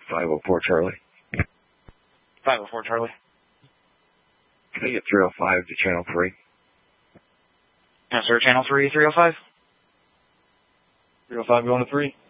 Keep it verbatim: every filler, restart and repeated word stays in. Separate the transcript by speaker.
Speaker 1: five oh four Charlie.
Speaker 2: five oh four Charlie.
Speaker 1: Can I get three oh five to channel three?
Speaker 2: Yes, sir. Channel three, three oh five.
Speaker 3: three oh five going to three.